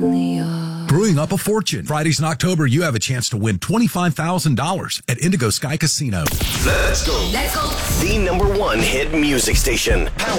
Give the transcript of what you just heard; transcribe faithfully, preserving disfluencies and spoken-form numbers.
in the yard. Brewing up a fortune. Fridays in October, you have a chance to win twenty-five thousand dollars at Indigo Sky Casino. Let's go. Let's go. The number one hit music station. Power